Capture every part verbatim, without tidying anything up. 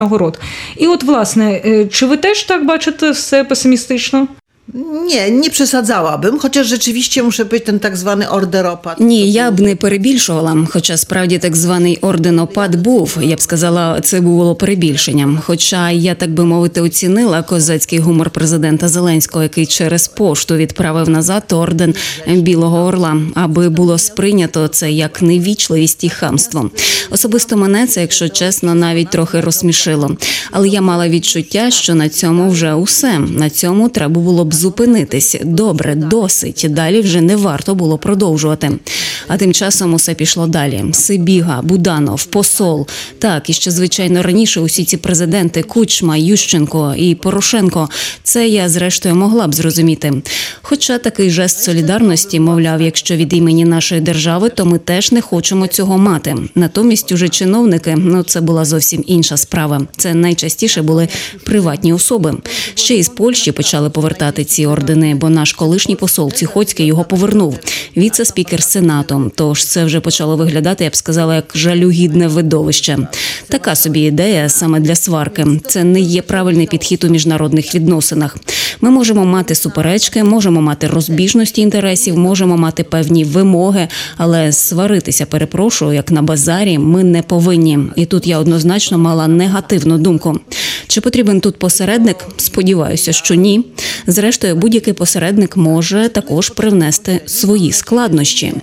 нагород. І от, власне, чи ви теж так бачите все песимістично? Nie, nie przesadzałabym, chociaż rzeczywiście muszę być ten tak zwany orderopad. Ні, я б не перебільшувала, хоча справді так званий орденопад був. Я б сказала, це було перебільшенням. Хоча я, так би мовити, оцінила козацький гумор президента Зеленського, який через пошту відправив назад орден Білого Орла, аби було сприйнято це як невічливість і хамство. Особисто мене це, якщо чесно, навіть трохи розсмішило. Але я мала відчуття, що на цьому вже усе. На цьому треба було б зупинитись. Добре, досить. Далі вже не варто було продовжувати. А тим часом усе пішло далі. Сибіга, Буданов, посол. Так, і ще, звичайно, раніше усі ці президенти Кучма, Ющенко і Порошенко. Це я, зрештою, могла б зрозуміти. Хоча такий жест солідарності, мовляв, якщо від імені нашої держави, то ми теж не хочемо цього мати. Натомість уже чиновники, ну це була зовсім інша справа. Це найчастіше були приватні особи. Ще із Польщі почали повертати ці ордени, бо наш колишній посол Ціхоцький його повернув. Віце-спікер Сенату. Тож це вже почало виглядати, я б сказала, як жалюгідне видовище. Така собі ідея саме для сварки. Це не є правильний підхід у міжнародних відносинах. Ми можемо мати суперечки, можемо мати розбіжності інтересів, можемо мати певні вимоги, але сваритися, перепрошую, як на базарі, ми не повинні. І тут я однозначно мала негативну думку. Чи потрібен тут посередник? Сподіваюся, що ні. Зрештою, будь-який посередник може також привнести свої складнощі.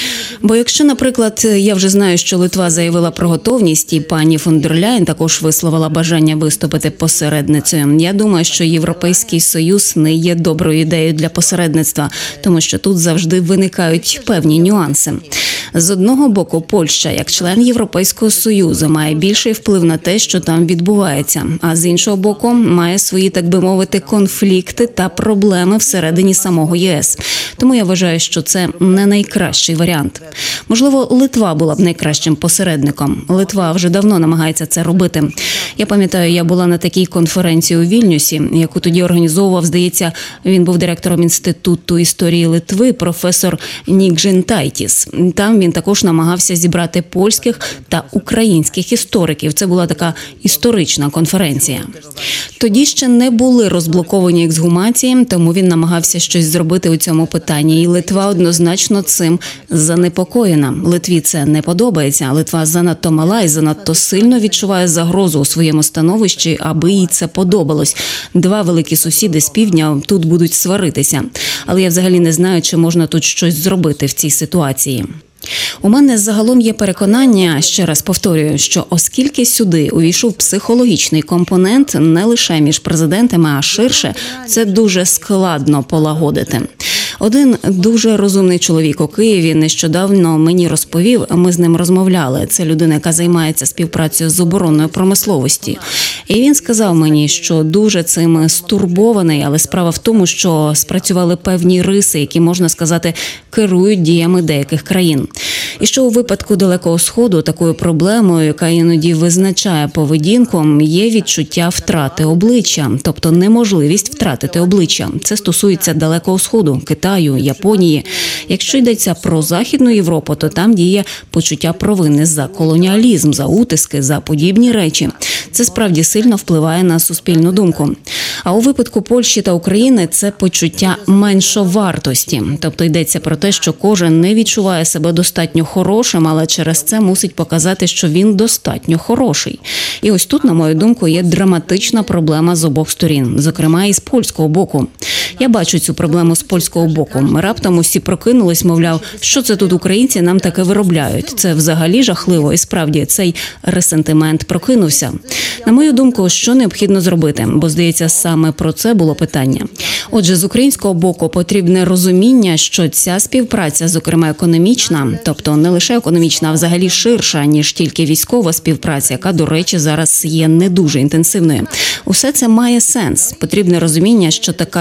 Бо якщо, наприклад, я вже знаю, що Литва заявила про готовність, і пані фон дер Ляєн також висловила бажання виступити посередницею, я думаю, що Європейський Союз не є доброю ідеєю для посередництва, тому що тут завжди виникають певні нюанси. З одного боку, Польща, як член Європейського Союзу, має більший вплив на те, що там відбувається, а з іншого боку, має свої, так би мовити, конфлікти та проблеми всередині самого ЄС. Тому я вважаю, що це не найкращий варіант. Можливо, Литва була б найкращим посередником. Литва вже давно намагається це робити. Я пам'ятаю, я була на такій конференції у Вільнюсі, яку тоді організовував, здається, він був директором Інституту історії Литви, професор Нік Жентайтіс. Там він також намагався зібрати польських та українських істориків. Це була така історична конференція. Тоді ще не були розблоковані ексгумації, тому він намагався щось зробити у цьому питанні. І Литва однозначно цим занепокоєна. Литві це не подобається. Литва занадто мала і занадто сильно відчуває загрозу у своєму становищі, аби їй це подобалось. Два великі сусіди з півдня тут будуть сваритися. Але я взагалі не знаю, чи можна тут щось зробити в цій ситуації. У мене загалом є переконання, ще раз повторюю, що оскільки сюди увійшов психологічний компонент не лише між президентами, а ширше, це дуже складно полагодити. Один дуже розумний чоловік у Києві нещодавно мені розповів, ми з ним розмовляли, це людина, яка займається співпрацею з оборонною промисловості. І він сказав мені, що дуже цим стурбований, але справа в тому, що спрацювали певні риси, які, можна сказати, керують діями деяких країн. І що у випадку Далекого Сходу такою проблемою, яка іноді визначає поведінку, є відчуття втрати обличчя, тобто неможливість втратити обличчя. Це стосується Далекого Сходу, Китаю, Японії. Якщо йдеться про Західну Європу, то там діє почуття провини за колоніалізм, за утиски, за подібні речі. Це справді сильно впливає на суспільну думку. А у випадку Польщі та України це почуття меншовартості. Тобто йдеться про те, що кожен не відчуває себе достатньо хорошим, але через це мусить показати, що він достатньо хороший. І ось тут, на мою думку, є драматична проблема з обох сторін, зокрема і з польського боку. Я бачу цю проблему з польського боку. Раптом усі прокинулись, мовляв, що це тут українці нам таке виробляють. Це взагалі жахливо, і справді цей ресентимент прокинувся. На мою думку, що необхідно зробити, бо, здається, саме про це було питання. Отже, з українського боку потрібне розуміння, що ця співпраця, зокрема економічна, тобто не лише економічна, а взагалі ширша, ніж тільки військова співпраця, яка, до речі, зараз є не дуже інтенсивною. Усе це має сенс. Потрібне розуміння, що така ширша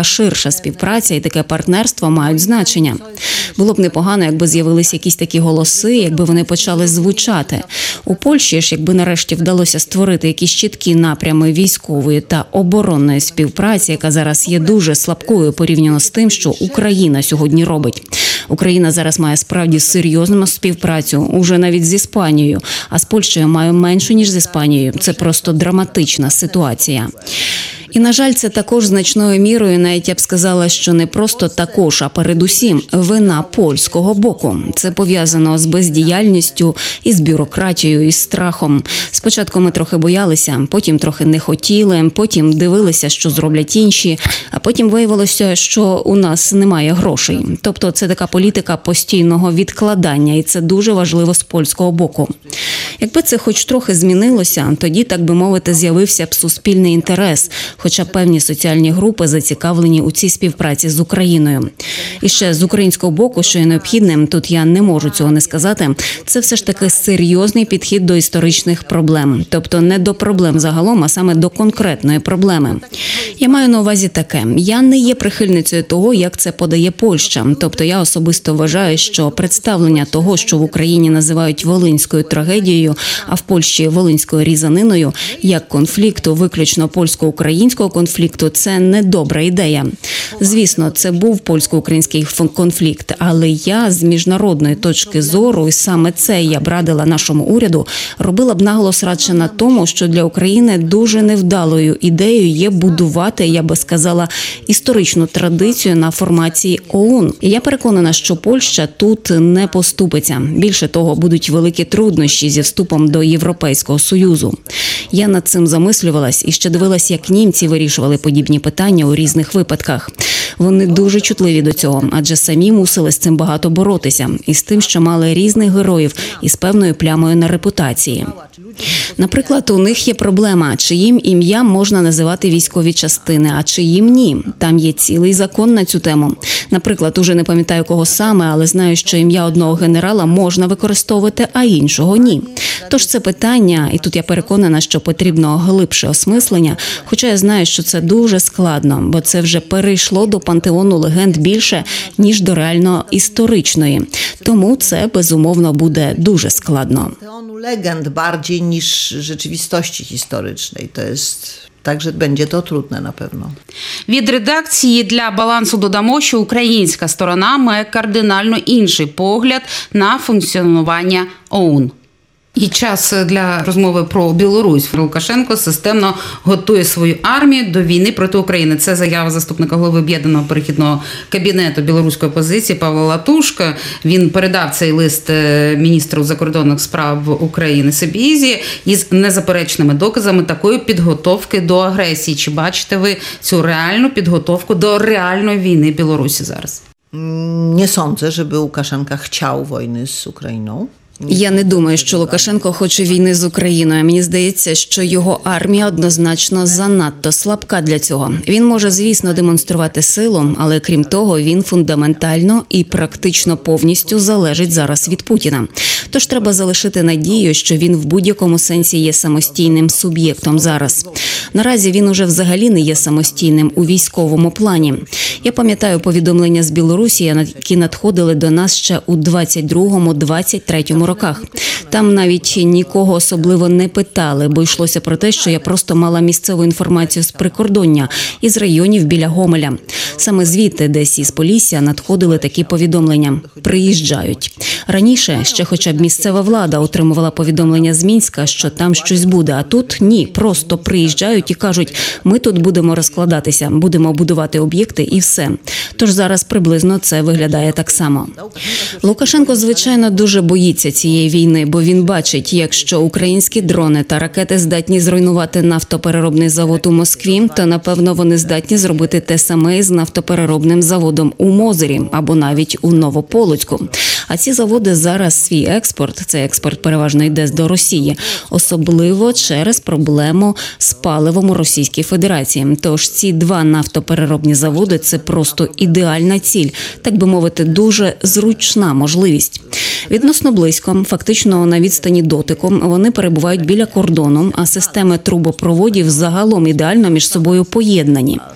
така співпраця і таке партнерство мають значення. Було б непогано, якби з'явилися якісь такі голоси, якби вони почали звучати. У Польщі ж, якби нарешті вдалося створити якісь чіткі напрями військової та оборонної співпраці, яка зараз є дуже слабкою порівняно з тим, що Україна сьогодні робить. Україна зараз має справді серйозну співпрацю, уже навіть з Іспанією, а з Польщею має меншу, ніж з Іспанією. Це просто драматична ситуація. І, на жаль, це також значною мірою, навіть я б сказала, що не просто також, а передусім вина польського боку. Це пов'язано з бездіяльністю, із бюрократією, із страхом. Спочатку ми трохи боялися, потім трохи не хотіли, потім дивилися, що зроблять інші, а потім виявилося, що у нас немає грошей. Тобто це така політика постійного відкладання, і це дуже важливо з польського боку. Якби це хоч трохи змінилося, тоді, так би мовити, з'явився б суспільний інтерес, хоча певні соціальні групи зацікавлені у цій співпраці з Україною. І ще з українського боку, що є необхідним, тут я не можу цього не сказати, це все ж таки серйозний підхід до історичних проблем. Тобто не до проблем загалом, а саме до конкретної проблеми. Я маю на увазі таке. Я не є прихильницею того, як це подає Польща. Тобто я особисто вважаю, що представлення того, що в Україні називають волинською трагедією, а в Польщі волинською різаниною, як конфлікту, виключно польсько-українського конфлікту, це не добра ідея. Звісно, це був польсько-український конфлікт, але я з міжнародної точки зору, і саме це я б радила нашому уряду, робила б наголос радше на тому, що для України дуже невдалою ідеєю є будувати, я би сказала, історичну традицію на формації ОУН. І я переконана, що Польща тут не поступиться. Більше того, будуть великі труднощі зі вступом до Європейського Союзу. Я над цим замислювалась і ще дивилась, як німці вирішували подібні питання у різних випадках. Вони дуже чутливі до цього, адже самі мусили з цим багато боротися. І з тим, що мали різних героїв із певною плямою на репутації. Наприклад, у них є проблема, чиїм ім'ям можна називати військові частини, а чиїм ні. Там є цілий закон на цю тему. Наприклад, уже не пам'ятаю кого саме, але знаю, що ім'я одного генерала можна використовувати, а іншого ні. Тож це питання, і тут я переконана, що потрібно глибше осмислення, хоча я знаю, що це дуже складно, бо це вже перейшло до пантеону легенд більше, ніж до реально історичної. Тому це, безумовно, буде дуже складно. Panteonu legend bardziej niż rzeczywistości historycznej. To jest, także będzie to trudne na pewno. Від редакції для балансу додамо, що українська сторона має кардинально інший погляд на функціонування ОУН. І час для розмови про Білорусь. Лукашенко системно готує свою армію до війни проти України. Це заява заступника голови Об'єднаного перехідного кабінету білоруської опозиції Павла Латушка. Він передав цей лист міністру закордонних справ України Сибізі із незаперечними доказами такої підготовки до агресії. Чи бачите ви цю реальну підготовку до реальної війни Білорусі зараз? Nie sądzę, żeby Łukaszenka chciał wojny z Ukrainą. Я не думаю, що Лукашенко хоче війни з Україною. Мені здається, що його армія однозначно занадто слабка для цього. Він може, звісно, демонструвати силу, але крім того, він фундаментально і практично повністю залежить зараз від Путіна. Тож треба залишити надію, що він в будь-якому сенсі є самостійним суб'єктом зараз. Наразі він уже взагалі не є самостійним у військовому плані. Я пам'ятаю повідомлення з Білорусі, які надходили до нас ще у двадцять другому - двадцять третьому роках. Там навіть нікого особливо не питали, бо йшлося про те, що я просто мала місцеву інформацію з прикордоння, із районів біля Гомеля. Саме звідти, десь із Полісся, надходили такі повідомлення. Приїжджають. Раніше ще хоча б місцева влада отримувала повідомлення з Мінська, що там щось буде, а тут ні, просто приїжджають і кажуть, ми тут будемо розкладатися, будемо будувати об'єкти і все. Тож зараз приблизно це виглядає так само. Лукашенко, звичайно, дуже боїться цієї війни, бо він бачить, якщо українські дрони та ракети здатні зруйнувати нафтопереробний завод у Москві, то, напевно, вони здатні зробити те саме з нафтопереробним заводом у Мозирі або навіть у Новополоцьку. А ці заводи зараз свій експорт, цей експорт переважно йде до Росії, особливо через проблему з паливом у Російській Федерації. Тож ці два нафтопереробні заводи – це просто ідеальна ціль, так би мовити, дуже зручна можливість. Відносно близько, фактично на відстані дотику, вони перебувають біля кордону, а системи трубопроводів загалом ідеально між собою поєднані.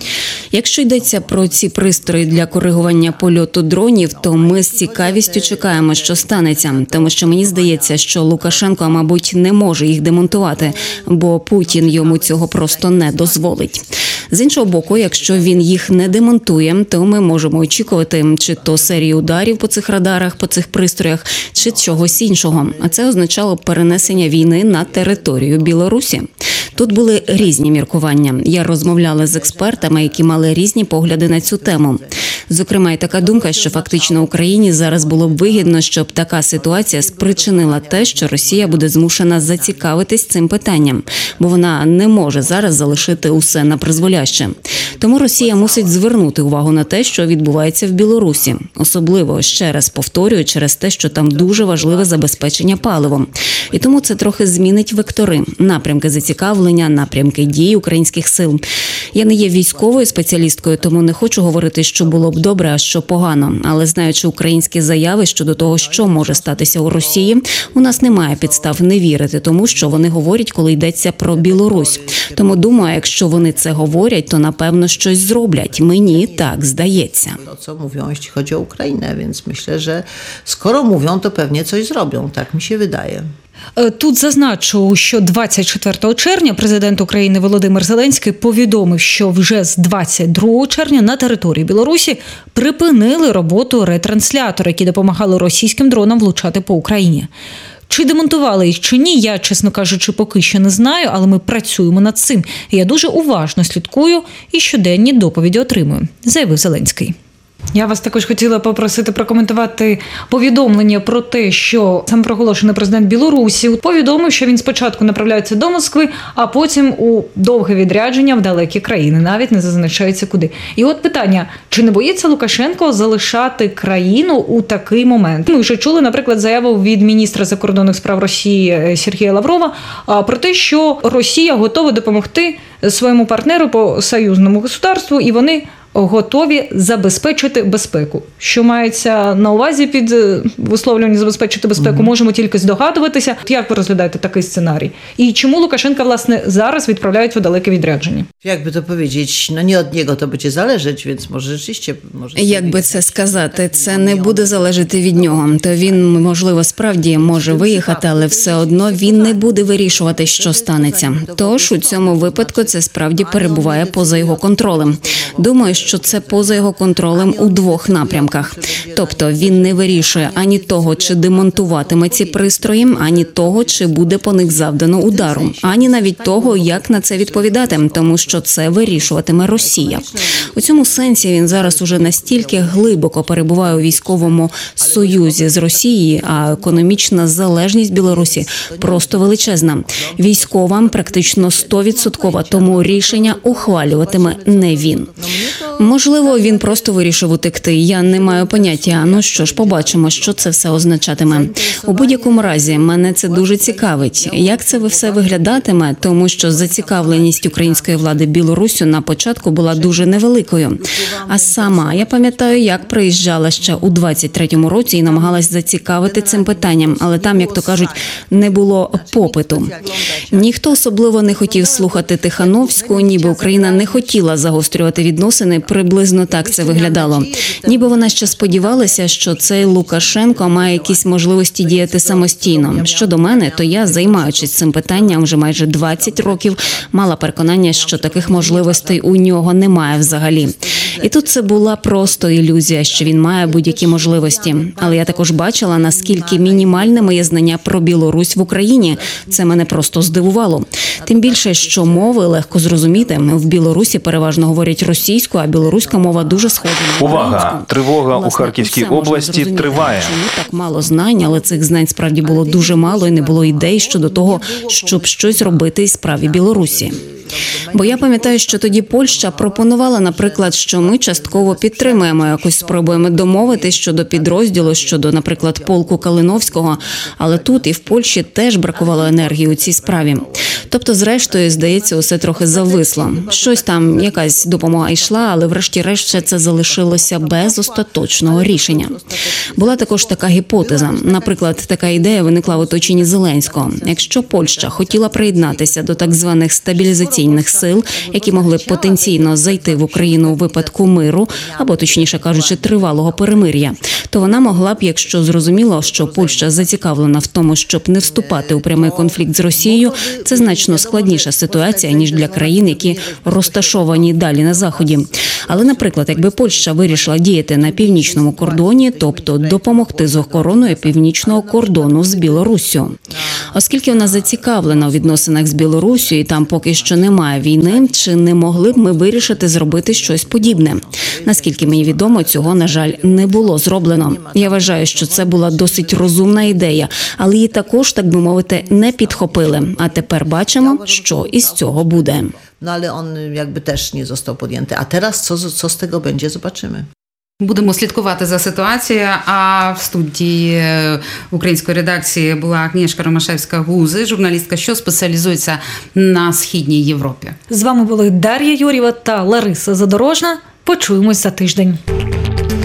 Якщо йдеться про ці пристрої для коригування польоту дронів, то ми з цікавістю чекаємо, що станеться, тому що мені здається, що Лукашенко, мабуть, не може їх демонтувати, бо Путін йому цього просто не дозволить. З іншого боку, якщо він їх не демонтує, то ми можемо очікувати чи то серії ударів по цих радарах, по цих пристроях, чи чогось іншого. А це означало перенесення війни на територію Білорусі. Тут були різні міркування. Я розмовляла з експертами, які мали різні погляди на цю тему. Зокрема, і така думка, що фактично Україні зараз було б вигідно, щоб така ситуація спричинила те, що Росія буде змушена зацікавитись цим питанням, бо вона не може зараз залишити усе на призволяще. Тому Росія мусить звернути увагу на те, що відбувається в Білорусі. Особливо, ще раз повторюю, через те, що там дуже важливе забезпечення паливом. І тому це трохи змінить вектори, напрямки зацікавлення, напрямки дій українських сил. Я не є військовою спеціалісткою, тому не хочу говорити, що було б добре, а що погано. Але знаючи українські заяви щодо того, що може статися у Росії, у нас немає підстав не вірити тому, що вони говорять, коли йдеться про Білорусь. Тому думаю, якщо вони це говорять, то напевно щось зроблять. Мені так здається. To, co mówią, jeśli chodzi o Ukrainę, więc myślę, że skoro mówią, to pewnie coś zrobią, tak mi się wydaje. Тут зазначу, що двадцять четвертого червня президент України Володимир Зеленський повідомив, що вже з двадцять другого червня на території Білорусі припинили роботу ретранслятори, які допомагали російським дронам влучати по Україні. Чи демонтували їх, чи ні, я, чесно кажучи, поки що не знаю, але ми працюємо над цим. Я дуже уважно слідкую і щоденні доповіді отримую, заявив Зеленський. Я вас також хотіла попросити прокоментувати повідомлення про те, що самопроголошений президент Білорусі повідомив, що він спочатку направляється до Москви, а потім у довге відрядження в далекі країни, навіть не зазначається куди. І от питання, чи не боїться Лукашенко залишати країну у такий момент? Ми вже чули, наприклад, заяву від міністра закордонних справ Росії Сергія Лаврова про те, що Росія готова допомогти своєму партнеру по союзному государству, і вони готові забезпечити безпеку. Що мається на увазі під висловлюванням забезпечити безпеку, mm-hmm. можемо тільки здогадуватися. Як ви розглядаєте такий сценарій? І чому Лукашенка, власне, зараз відправляють у далеке відрядження? Як би то powiedzieć, no nie od niego to będzie zależeć, więc może rzeczywiście... Może Як би це сказати, це не буде залежати від нього. То він, можливо, справді може виїхати, але все одно він не буде вирішувати, що станеться. Тож у цьому випадку це справді перебуває поза його контролем. Думаю, що це поза його контролем у двох напрямках. Тобто він не вирішує ані того, чи демонтуватиме ці пристрої, ані того, чи буде по них завдано удару, ані навіть того, як на це відповідати, тому що це вирішуватиме Росія. У цьому сенсі він зараз уже настільки глибоко перебуває у військовому союзі з Росією, а економічна залежність Білорусі просто величезна. Військова практично сто відсотків, тому рішення ухвалюватиме не він. Можливо, він просто вирішив утекти. Я не маю поняття. Ну що ж, побачимо, що це все означатиме. У будь-якому разі, мене це дуже цікавить. Як це все виглядатиме? Тому що зацікавленість української влади Білоруссю на початку була дуже невеликою. А сама, я пам'ятаю, як приїжджала ще у двадцять третьому році і намагалась зацікавити цим питанням. Але там, як то кажуть, не було попиту. Ніхто особливо не хотів слухати Тихановську, ніби Україна не хотіла загострювати відносини. Приблизно так це виглядало. Ніби вона ще сподівалася, що цей Лукашенко має якісь можливості діяти самостійно. Щодо мене, то я, займаючись цим питанням вже майже двадцять років, мала переконання, що таких можливостей у нього немає взагалі. І тут це була просто ілюзія, що він має будь-які можливості. Але я також бачила, наскільки мінімальними є знання про Білорусь в Україні. Це мене просто здивувало. Тим більше, що мови легко зрозуміти. В Білорусі переважно говорять російською, а білоруська мова дуже схожа на Увага! українську. Тривога Власне, у Харківській це можна області зрозуміти, триває. Чому так мало знань, але цих знань справді було дуже мало і не було ідей щодо того, щоб щось робити із справі Білорусі. Бо я пам'ятаю, що тоді Польща пропонувала, наприклад, що ми частково підтримуємо, якось спробуємо домовитись щодо підрозділу, щодо, наприклад, полку Калиновського, але тут і в Польщі теж бракувало енергії у цій справі. Тобто, зрештою, здається, усе трохи зависло. Щось там, якась допомога йшла, але врешті-решт ще це залишилося без остаточного рішення. Була також така гіпотеза. Наприклад, така ідея виникла в оточенні Зеленського. Якщо Польща хотіла приєднатися до так званих стабілізаційних окупаційних сил, які могли б потенційно зайти в Україну у випадку миру, або точніше кажучи, тривалого перемир'я, то вона могла б, якщо зрозуміло, що Польща зацікавлена в тому, щоб не вступати у прямий конфлікт з Росією, це значно складніша ситуація, ніж для країн, які розташовані далі на Заході. Але, наприклад, якби Польща вирішила діяти на північному кордоні, тобто допомогти з охороною північного кордону з Білоруссю. Оскільки вона зацікавлена у відносинах з Білоруссю і там поки що немає війни, чи не могли б ми вирішити зробити щось подібне? Наскільки мені відомо, цього, на жаль, не було зроблено. Я вважаю, що це була досить розумна ідея, але її також, так би мовити, не підхопили. А тепер бачимо, що із цього буде. No ale on jakby też nie został podjęty. A teraz co, co z tego będzie, zobaczymy. Будемо слідкувати за ситуацією. А в студії української редакції була Агнєшка Ромашевська-Гузи, журналістка, що спеціалізується на Східній Європі. З вами були Дар'я Юрєва та Лариса Задорожна. Почуємось за тиждень.